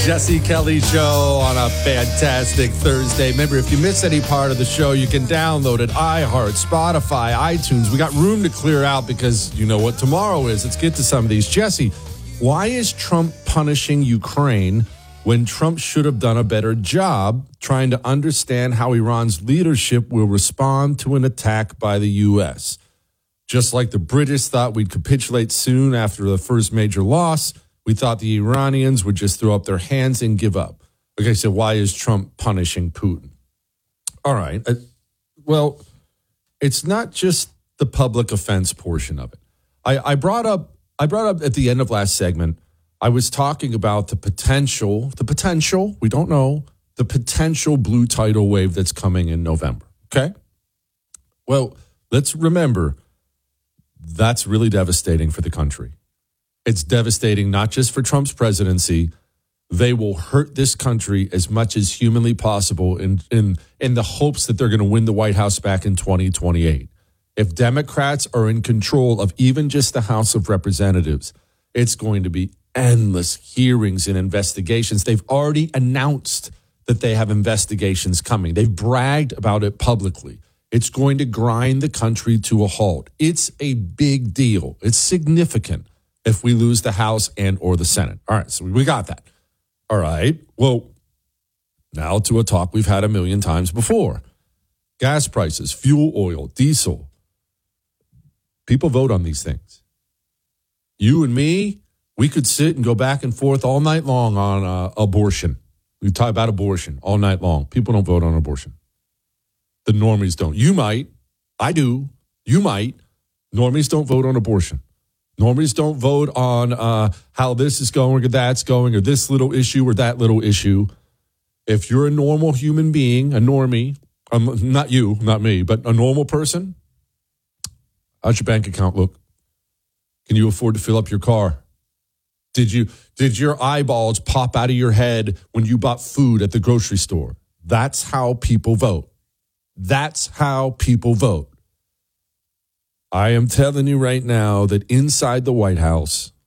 Jesse Kelly Show on a fantastic Thursday. Remember, if you miss any part of the show, you can download it. iHeart, Spotify, iTunes. We got room to clear out because you know what tomorrow is. Let's get to some of these. Jesse, why is Trump punishing Ukraine when Trump should have done a better job trying to understand how Iran's leadership will respond to an attack by the U.S.? Just like the British thought we'd capitulate soon after the first major loss, we thought the Iranians would just throw up their hands and give up. Okay, so why is Trump punishing Putin? All right. Well, it's not just the public offense portion of it. I brought up at the end of last segment, I was talking about the potential, we don't know, the potential blue tidal wave that's coming in November. Okay? Well, let's remember, that's really devastating for the country. It's devastating not just for Trump's presidency. They will hurt this country as much as humanly possible in the hopes that they're going to win the White House back in 2028. If Democrats are in control of even just the House of Representatives, it's going to be endless hearings and investigations. They've already announced that they have investigations coming. They've bragged about it publicly. It's going to grind the country to a halt. It's a big deal. It's significant if we lose the House and or the Senate. All right, so we got that. All right, well, now to a talk we've had a million times before. Gas prices, fuel oil, diesel. People vote on these things. You and me, we could sit and go back and forth all night long on abortion. We talk about abortion all night long. People don't vote on abortion. The normies don't. You might. I do. You might. Normies don't vote on abortion. Normies don't vote on how this is going or that's going or this little issue or that little issue. If you're a normal human being, a normie, not you, not me, but a normal person, how's your bank account look? Can you afford to fill up your car? Did your eyeballs pop out of your head when you bought food at the grocery store? That's how people vote. That's how people vote. I am telling you right now that inside the White House,